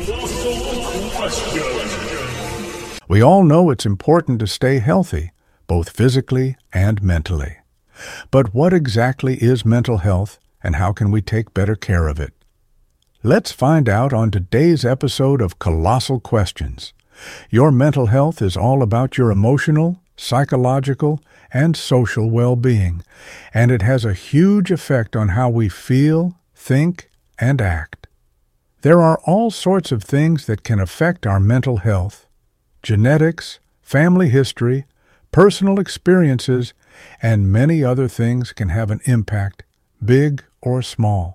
We all know it's important to stay healthy, both physically and mentally. But what exactly is mental health, and how can we take better care of it? Let's find out on today's episode of Colossal Questions. Your mental health is all about your emotional, psychological, and social well-being, and it has a huge effect on how we feel, think, and act. There are all sorts of things that can affect our mental health. Genetics, family history, personal experiences, and many other things can have an impact, big or small.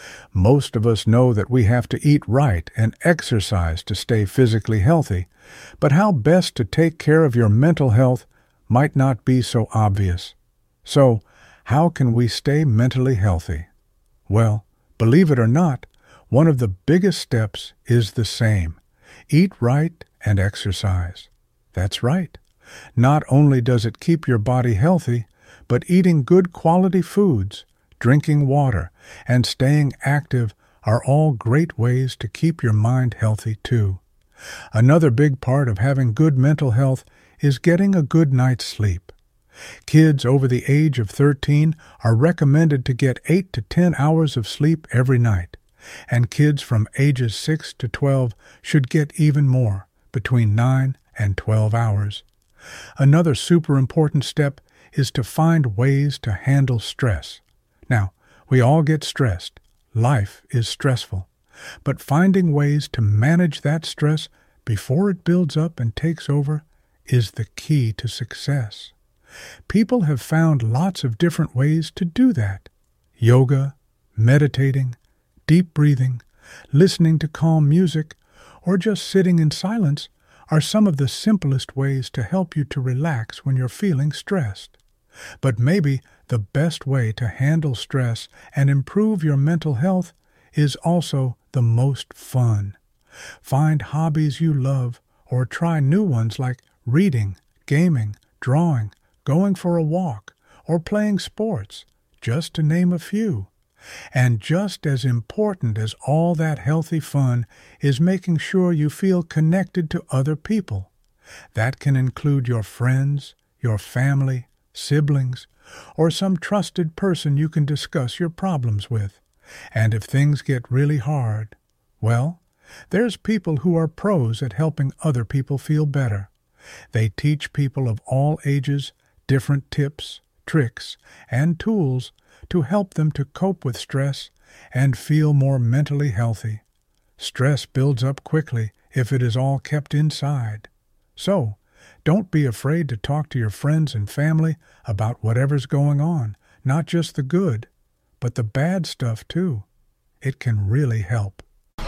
Most of us know that we have to eat right and exercise to stay physically healthy, but how best to take care of your mental health might not be so obvious. So, how can we stay mentally healthy? Well, believe it or not, one of the biggest steps is the same. Eat right and exercise. That's right. Not only does it keep your body healthy, but eating good quality foods, drinking water, and staying active are all great ways to keep your mind healthy too. Another big part of having good mental health is getting a good night's sleep. Kids over the age of 13 are recommended to get 8 to 10 hours of sleep every night, and kids from ages 6 to 12 should get even more, between 9 and 12 hours. Another super important step is to find ways to handle stress. Now, we all get stressed. Life is stressful. But finding ways to manage that stress before it builds up and takes over is the key to success. People have found lots of different ways to do that. Yoga, meditating, deep breathing, listening to calm music, or just sitting in silence are some of the simplest ways to help you to relax when you're feeling stressed. But maybe the best way to handle stress and improve your mental health is also the most fun. Find hobbies you love or try new ones like reading, gaming, drawing, going for a walk, or playing sports, just to name a few. And just as important as all that healthy fun is making sure you feel connected to other people. That can include your friends, your family, siblings, or some trusted person you can discuss your problems with. And if things get really hard, well, there's people who are pros at helping other people feel better. They teach people of all ages different tips, tricks, and tools to help them to cope with stress and feel more mentally healthy. Stress builds up quickly if it is all kept inside. So, don't be afraid to talk to your friends and family about whatever's going on, not just the good, but the bad stuff too. It can really help.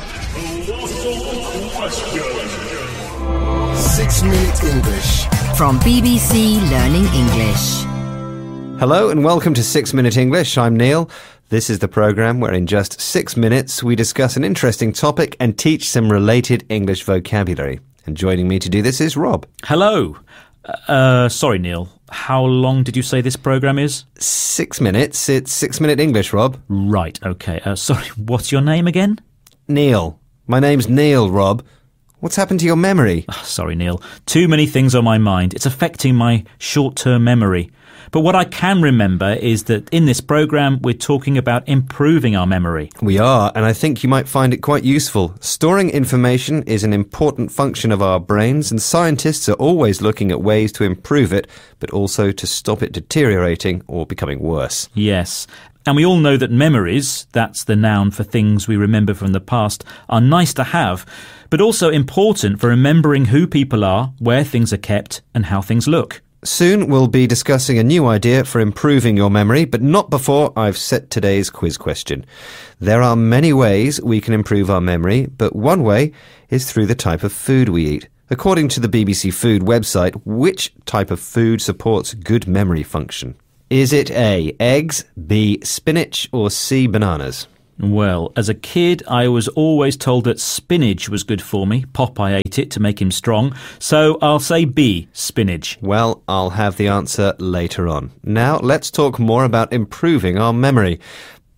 6 Minute English from BBC Learning English. Hello and welcome to 6 Minute English. I'm Neil. This is the programme where in just 6 minutes we discuss an interesting topic and teach some related English vocabulary. And joining me to do this is Rob. Hello. Sorry, Neil. How long did you say this programme is? 6 minutes. It's 6 Minute English, Rob. Right, OK. Sorry, what's your name again? Neil. My name's Neil, Rob. What's happened to your memory? Sorry, Neil. Too many things on my mind. It's affecting my short-term memory. But what I can remember is that in this programme, we're talking about improving our memory. We are, and I think you might find it quite useful. Storing information is an important function of our brains, and scientists are always looking at ways to improve it, but also to stop it deteriorating or becoming worse. Yes. And we all know that memories, that's the noun for things we remember from the past, are nice to have, but also important for remembering who people are, where things are kept, and how things look. Soon we'll be discussing a new idea for improving your memory, but not before I've set today's quiz question. There are many ways we can improve our memory, but one way is through the type of food we eat. According to the BBC Food website, which type of food supports good memory function? Is it A, eggs, B, spinach, or C, bananas? Well, as a kid, I was always told that spinach was good for me. Popeye ate it to make him strong. So I'll say B, spinach. Well, I'll have the answer later on. Now, let's talk more about improving our memory.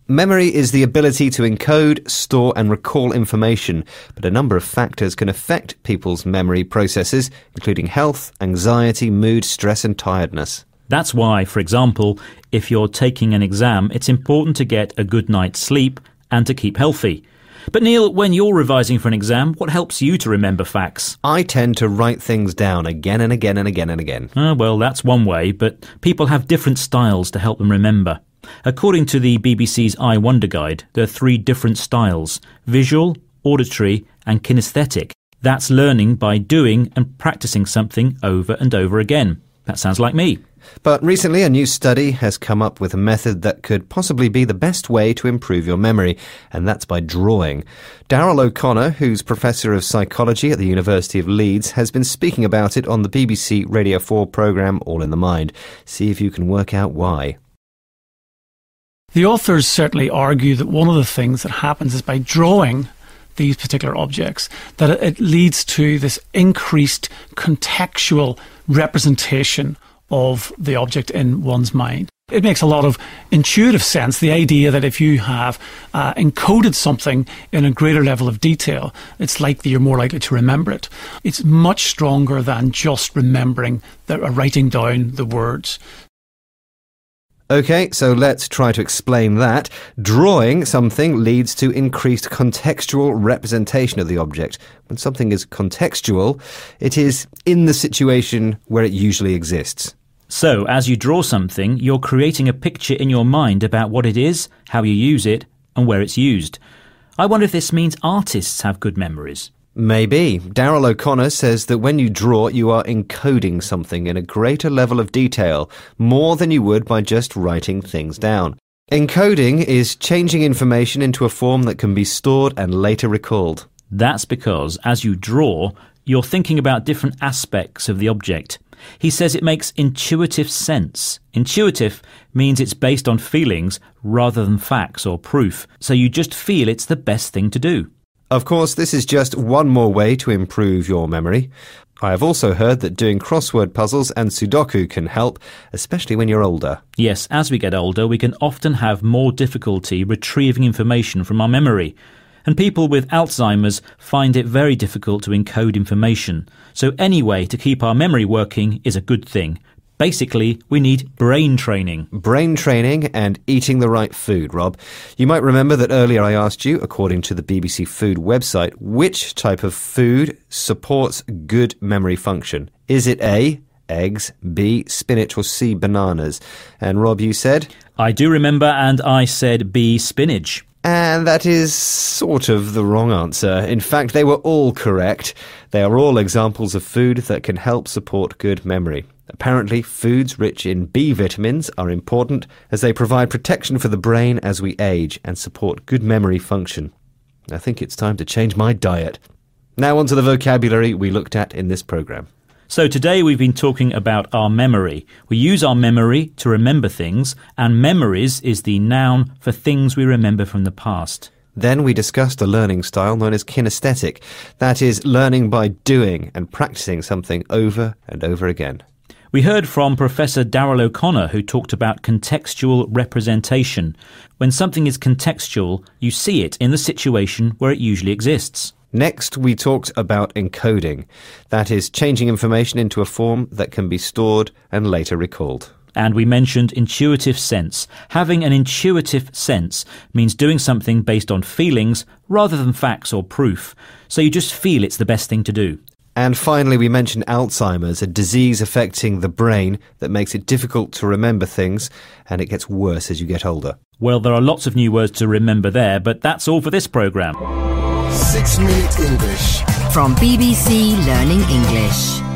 Memory is the ability to encode, store and recall information, but a number of factors can affect people's memory processes, including health, anxiety, mood, stress and tiredness. That's why, for example, if you're taking an exam, it's important to get a good night's sleep and to keep healthy. But Neil, when you're revising for an exam, what helps you to remember facts? I tend to write things down again and again and again and again. Well, that's one way, but people have different styles to help them remember. According to the BBC's I Wonder Guide, there are 3 different styles: visual, auditory and kinesthetic. That's learning by doing and practicing something over and over again. That sounds like me. But recently a new study has come up with a method that could possibly be the best way to improve your memory, and that's by drawing. Daryl O'Connor, who's Professor of Psychology at the University of Leeds, has been speaking about it on the BBC Radio 4 programme All in the Mind. See if you can work out why. The authors certainly argue that one of the things that happens is by drawing these particular objects, that it leads to this increased contextual representation of the object in one's mind. It makes a lot of intuitive sense, the idea that if you have encoded something in a greater level of detail, it's likely you're more likely to remember it. It's much stronger than just remembering, writing down the words. OK, so let's try to explain that. Drawing something leads to increased contextual representation of the object. When something is contextual, it is in the situation where it usually exists. So, as you draw something, you're creating a picture in your mind about what it is, how you use it, and where it's used. I wonder if this means artists have good memories. Maybe. Daryl O'Connor says that when you draw, you are encoding something in a greater level of detail, more than you would by just writing things down. Encoding is changing information into a form that can be stored and later recalled. That's because, as you draw, you're thinking about different aspects of the object. He says it makes intuitive sense. Intuitive means it's based on feelings rather than facts or proof, so you just feel it's the best thing to do. Of course, this is just one more way to improve your memory. I have also heard that doing crossword puzzles and Sudoku can help, especially when you're older. Yes, as we get older, we can often have more difficulty retrieving information from our memory. And people with Alzheimer's find it very difficult to encode information. So any way to keep our memory working is a good thing. Basically, we need brain training. Brain training and eating the right food, Rob. You might remember that earlier I asked you, according to the BBC Food website, which type of food supports good memory function. Is it A, eggs, B, spinach, or C, bananas? And Rob, you said? I do remember, and I said B, spinach. And that is sort of the wrong answer. In fact, they were all correct. They are all examples of food that can help support good memory. Apparently, foods rich in B vitamins are important as they provide protection for the brain as we age and support good memory function. I think it's time to change my diet. Now on to the vocabulary we looked at in this programme. So today we've been talking about our memory. We use our memory to remember things, and memories is the noun for things we remember from the past. Then we discussed a learning style known as kinesthetic. That is, learning by doing and practicing something over and over again. We heard from Professor Daryl O'Connor, who talked about contextual representation. When something is contextual, you see it in the situation where it usually exists. Next, we talked about encoding. That is, changing information into a form that can be stored and later recalled. And we mentioned intuitive sense. Having an intuitive sense means doing something based on feelings rather than facts or proof. So you just feel it's the best thing to do. And finally, we mentioned Alzheimer's, a disease affecting the brain that makes it difficult to remember things, and it gets worse as you get older. Well, there are lots of new words to remember there, but that's all for this programme. 6 Minute English. From BBC Learning English.